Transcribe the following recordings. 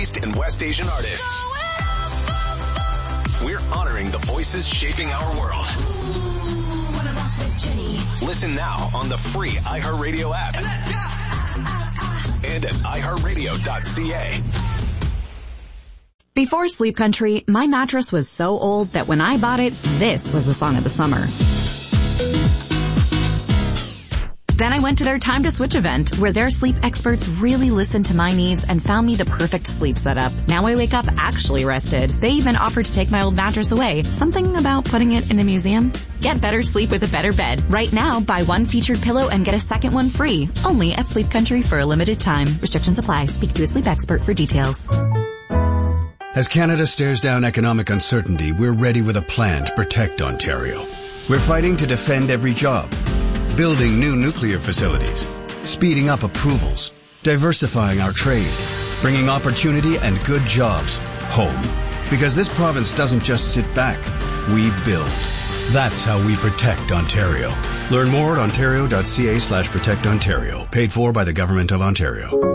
East and West Asian artists. We're honoring the voices shaping our world. Listen now on the free iHeartRadio app. And at iHeartRadio.ca. Before Sleep Country, my mattress was so old that when I bought it, this was the song of the summer. Then I went to their Time to Switch event, where their sleep experts really listened to my needs and found me the perfect sleep setup. Now I wake up actually rested. They even offered to take my old mattress away. Something about putting it in a museum? Get better sleep with a better bed. Right now, buy one featured pillow and get a second one free. Only at Sleep Country for a limited time. Restrictions apply. Speak to a sleep expert for details. As Canada stares down economic uncertainty, we're ready with a plan to protect Ontario. We're fighting to defend every job, building new nuclear facilities, speeding up approvals, diversifying our trade, bringing opportunity and good jobs home. Because this province doesn't just sit back, we build. That's how we protect Ontario. Learn more at ontario.ca/protectontario. Paid for by the Government of Ontario.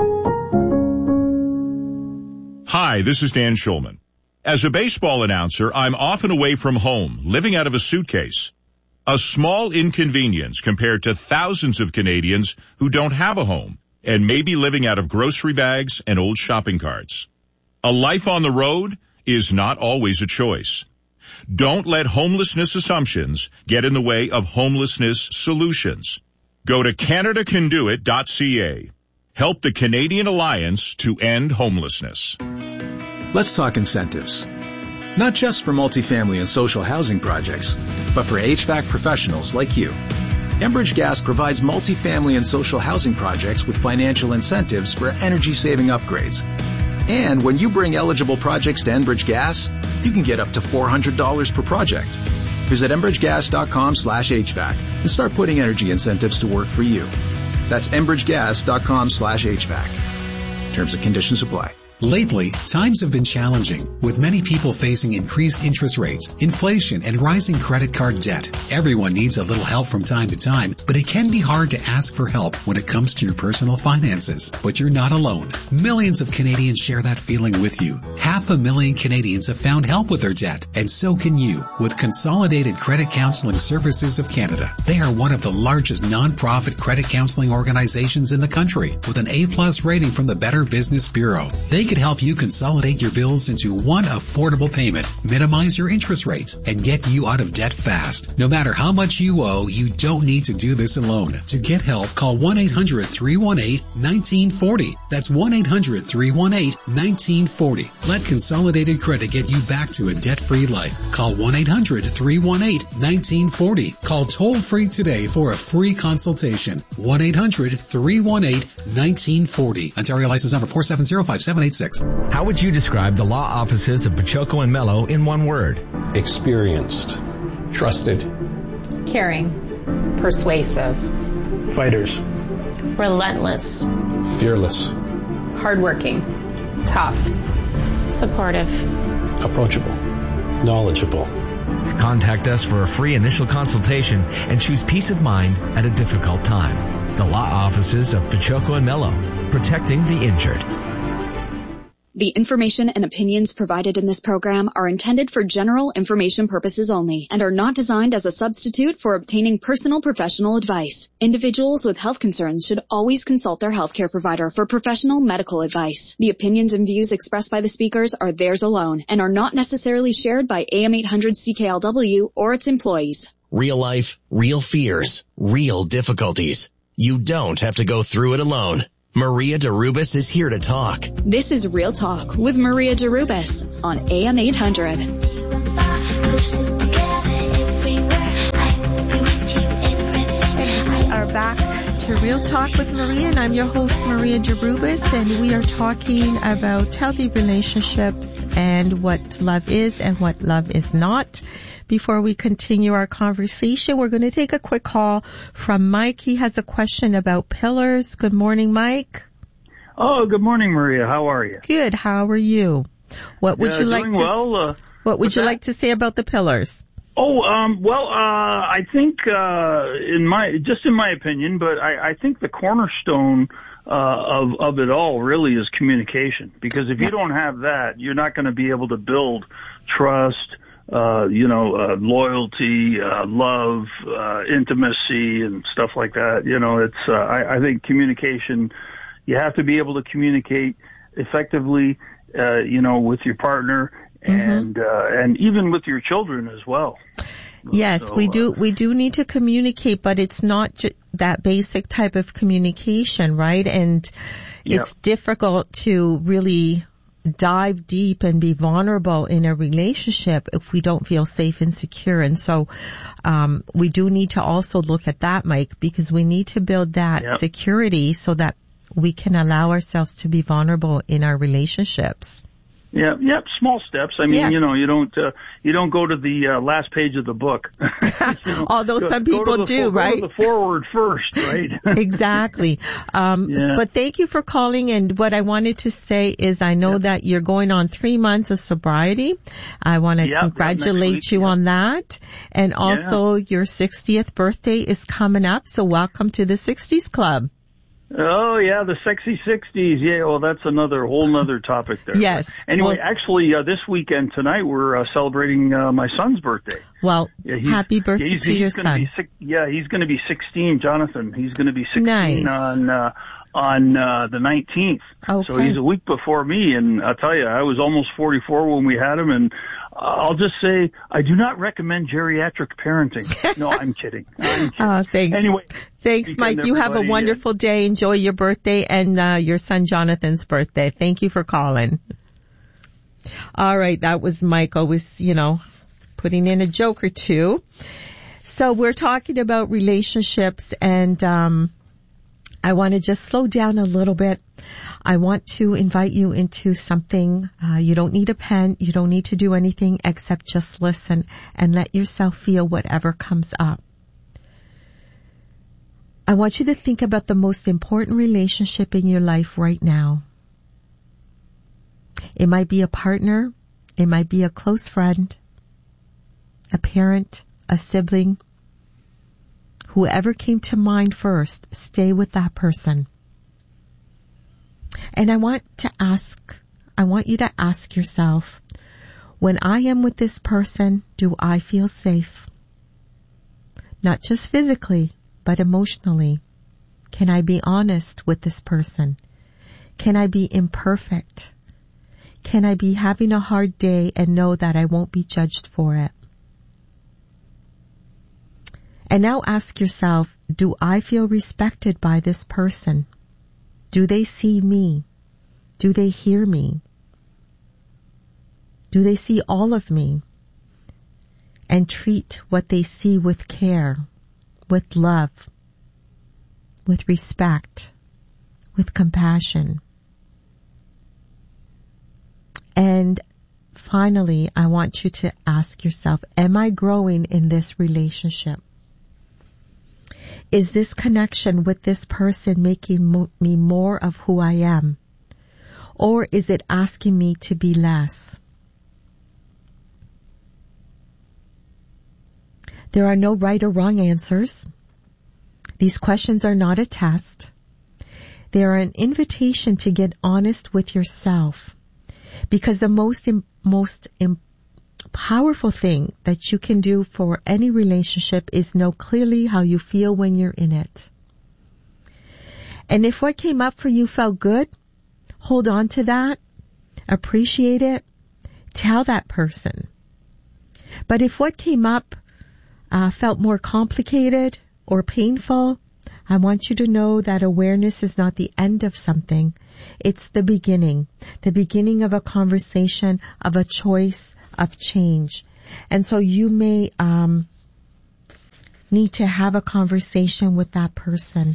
Hi, this is Dan Schulman. As a baseball announcer, I'm often away from home, living out of a suitcase. A small inconvenience compared to thousands of Canadians who don't have a home and may be living out of grocery bags and old shopping carts. A life on the road is not always a choice. Don't let homelessness assumptions get in the way of homelessness solutions. Go to CanadaCanDoIt.ca. Help the Canadian Alliance to end homelessness. Let's talk incentives. Not just for multifamily and social housing projects, but for HVAC professionals like you. Enbridge Gas provides multifamily and social housing projects with financial incentives for energy-saving upgrades. And when you bring eligible projects to Enbridge Gas, you can get up to $400 per project. Visit enbridgegas.com/HVAC and start putting energy incentives to work for you. That's enbridgegas.com/HVAC. Terms and conditions apply. Lately, times have been challenging, with many people facing increased interest rates, inflation, and rising credit card debt. Everyone needs a little help from time to time, but it can be hard to ask for help when it comes to your personal finances. But you're not alone. Millions of Canadians share that feeling with you. 500,000 Canadians have found help with their debt, and so can you with Consolidated Credit Counseling Services of Canada. They are one of the largest non-profit credit counseling organizations in the country, with an A+ rating from the Better Business Bureau. They can help you consolidate your bills into one affordable payment, minimize your interest rates, and get you out of debt fast. No matter how much you owe, you don't need to do this alone. To get help, call 1-800-318-1940. That's 1-800-318-1940. Let Consolidated Credit get you back to a debt-free life. Call 1-800-318-1940. Call toll-free today for a free consultation. 1-800-318-1940. Ontario license number 4705786. How would you describe the law offices of Pachoco and Mello in one word? Experienced. Trusted. Caring. Persuasive. Fighters. Relentless. Fearless. Hardworking. Tough. Supportive. Approachable. Knowledgeable. Contact us for a free initial consultation and choose peace of mind at a difficult time. The law offices of Pachoco and Mello, protecting the injured. The information and opinions provided in this program are intended for general information purposes only and are not designed as a substitute for obtaining personal professional advice. Individuals with health concerns should always consult their healthcare provider for professional medical advice. The opinions and views expressed by the speakers are theirs alone and are not necessarily shared by AM 800 CKLW or its employees. Real life, real fears, real difficulties. You don't have to go through it alone. Maria DeRubis is here to talk. This is Real Talk with Maria DeRubis on AM 800. We are back to Real Talk with Maria, and I'm your host, Maria DeRubis, and we are talking about healthy relationships and what love is and what love is not. Before we continue our conversation, we're going to take a quick call from Mike. He has a question about pillars. Good morning, Mike. Oh, good morning, Maria. How are you? Good. How are you? What would you like to? Well, what would you like to say about the pillars? I think, in my opinion, but I think the cornerstone, of it all really is communication. Because if you don't have that, you're not going to be able to build trust, loyalty, love, intimacy and stuff like that. I think communication, you have to be able to communicate effectively, with your partner and even with your children as well. Yes, we do need to communicate, but it's not that basic type of communication, right? And it's difficult to really dive deep and be vulnerable in a relationship if we don't feel safe and secure. And so, we do need to also look at that, Mike, because we need to build that security so that we can allow ourselves to be vulnerable in our relationships. Yeah, small steps. I mean, you don't go to the last page of the book. Although some people do, right? Go to the forward first, right? Exactly. But thank you for calling. And what I wanted to say is I know that you're going on 3 months of sobriety. I want to congratulate you on that. And also your 60th birthday is coming up. So welcome to the 60s Club. Oh, yeah, the sexy 60s. Yeah, well, that's whole nother topic there. Yes. But anyway, actually, this weekend tonight, we're celebrating my son's birthday. Well, happy birthday to your son. He's going to be 16, Jonathan. He's going to be 16 on the 19th. Okay. So he's a week before me, and I'll tell you, I was almost 44 when we had him, and I'll just say I do not recommend geriatric parenting. No, I'm kidding. Oh, thanks. Anyway, thanks, Mike. You have a wonderful day. Enjoy your birthday and your son Jonathan's birthday. Thank you for calling. All right, that was Mike always, putting in a joke or two. So we're talking about relationships, and I want to just slow down a little bit. I want to invite you into something. You don't need a pen. You don't need to do anything except just listen and let yourself feel whatever comes up. I want you to think about the most important relationship in your life right now. It might be a partner. It might be a close friend, a parent, a sibling. Whoever came to mind first, stay with that person. And I want you to ask yourself, when I am with this person, do I feel safe? Not just physically, but emotionally. Can I be honest with this person? Can I be imperfect? Can I be having a hard day and know that I won't be judged for it? And now ask yourself, do I feel respected by this person? Do they see me? Do they hear me? Do they see all of me? And treat what they see with care, with love, with respect, with compassion. And finally, I want you to ask yourself, am I growing in this relationship? Is this connection with this person making me more of who I am? Or is it asking me to be less? There are no right or wrong answers. These questions are not a test. They are an invitation to get honest with yourself. Because the most powerful thing that you can do for any relationship is know clearly how you feel when you're in it. And if what came up for you felt good, hold on to that, appreciate it, tell that person. But if what came up felt more complicated or painful, I want you to know that awareness is not the end of something. It's the beginning of a conversation, of a choice, of change. And so you may need to have a conversation with that person.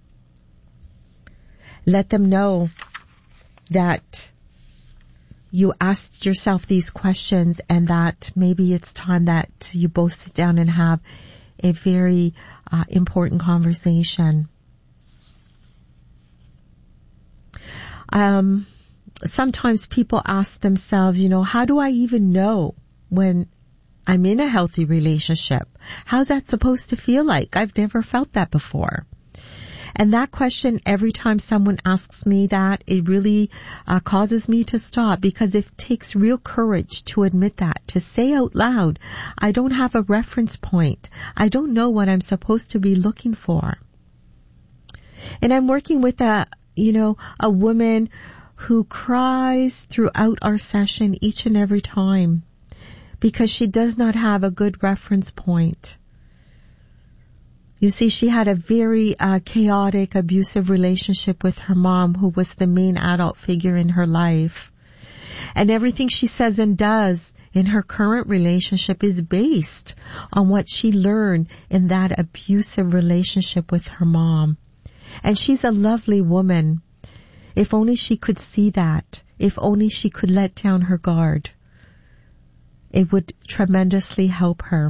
Let them know that you asked yourself these questions and that maybe it's time that you both sit down and have a very important conversation. Sometimes people ask themselves, how do I even know when I'm in a healthy relationship. How's that supposed to feel like? I've never felt that before. And that question, every time someone asks me that, it really causes me to stop, because it takes real courage to admit that, to say out loud, I don't have a reference point. I don't know what I'm supposed to be looking for. And I'm working with a woman who cries throughout our session each and every time because she does not have a good reference point. You see, she had a very chaotic, abusive relationship with her mom, who was the main adult figure in her life. And everything she says and does in her current relationship is based on what she learned in that abusive relationship with her mom. And she's a lovely woman. If only she could see that. If only she could let down her guard. It would tremendously help her.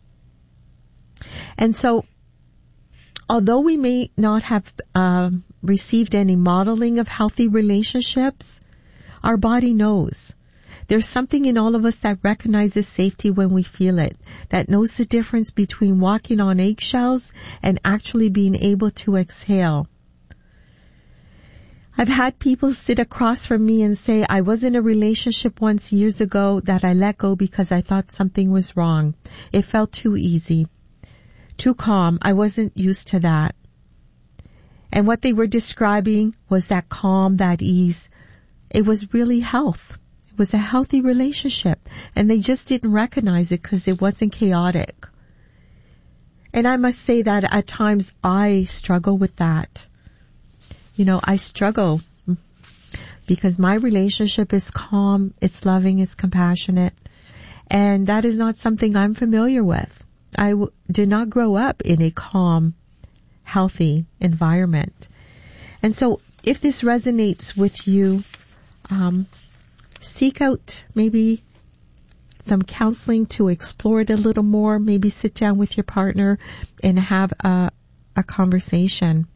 And so, although we may not have received any modeling of healthy relationships, our body knows. There's something in all of us that recognizes safety when we feel it, that knows the difference between walking on eggshells and actually being able to exhale. I've had people sit across from me and say, I was in a relationship once years ago that I let go because I thought something was wrong. It felt too easy, too calm. I wasn't used to that. And what they were describing was that calm, that ease. It was really health. It was a healthy relationship. And they just didn't recognize it because it wasn't chaotic. And I must say that at times I struggle with that. I struggle because my relationship is calm, it's loving, it's compassionate. And that is not something I'm familiar with. I did not grow up in a calm, healthy environment. And so if this resonates with you, seek out maybe some counseling to explore it a little more. Maybe sit down with your partner and have a conversation.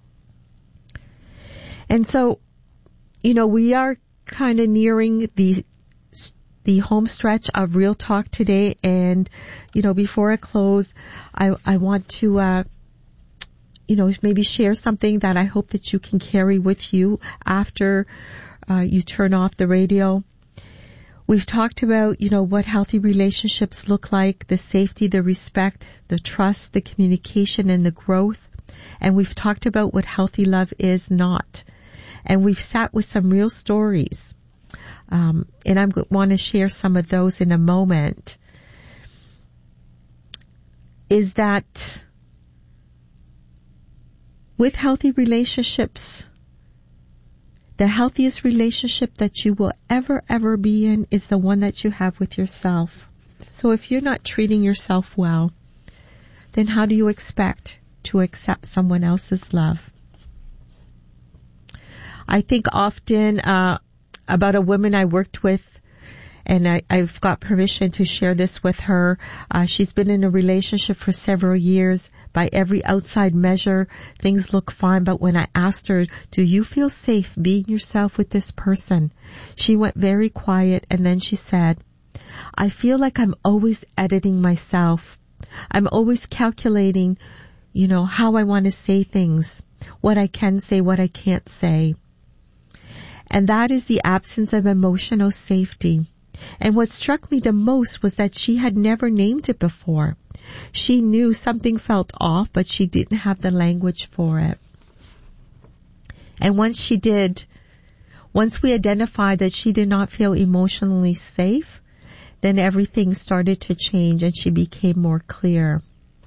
And so, we are kind of nearing the home stretch of Real Talk today. And, before I close, I want to, maybe share something that I hope that you can carry with you after you turn off the radio. We've talked about, what healthy relationships look like, the safety, the respect, the trust, the communication, and the growth. And we've talked about what healthy love is not. And we've sat with some real stories. And I want to share some of those in a moment. Is that with healthy relationships, the healthiest relationship that you will ever be in is the one that you have with yourself. So if you're not treating yourself well, then how do you expect to accept someone else's love? I think often about a woman I worked with, and I've got permission to share this with her. She's been in a relationship for several years. By every outside measure, things look fine. But when I asked her, do you feel safe being yourself with this person? She went very quiet, and then she said, I feel like I'm always editing myself. I'm always calculating, how I want to say things, what I can say, what I can't say. And that is the absence of emotional safety. And what struck me the most was that she had never named it before. She knew something felt off, but she didn't have the language for it. And once we identified that she did not feel emotionally safe, then everything started to change and she became more clear.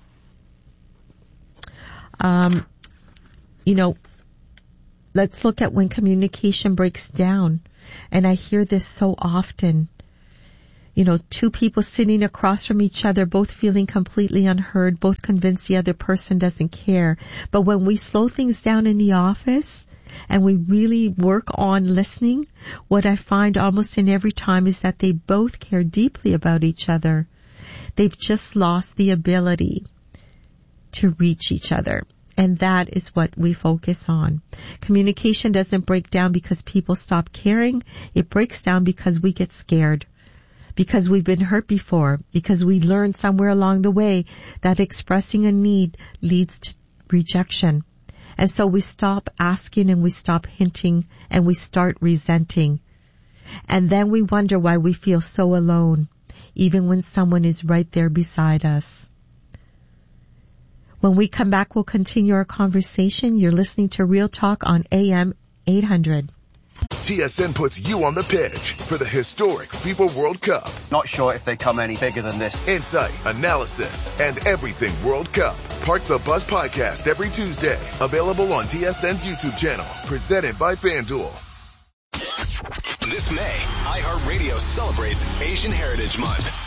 Let's look at when communication breaks down. And I hear this so often. Two people sitting across from each other, both feeling completely unheard, both convinced the other person doesn't care. But when we slow things down in the office and we really work on listening, what I find almost in every time is that they both care deeply about each other. They've just lost the ability to reach each other. And that is what we focus on. Communication doesn't break down because people stop caring. It breaks down because we get scared. because we've been hurt before, because we learned somewhere along the way that expressing a need leads to rejection. And so we stop asking and we stop hinting and we start resenting. And then we wonder why we feel so alone, even when someone is right there beside us. When we come back, we'll continue our conversation. You're listening to Real Talk on AM 800. TSN puts you on the pitch for the historic FIFA World Cup. Not sure if they come any bigger than this. Insight, analysis, and everything World Cup. Park the Bus podcast every Tuesday. Available on TSN's YouTube channel. Presented by FanDuel. This May, iHeartRadio celebrates Asian Heritage Month.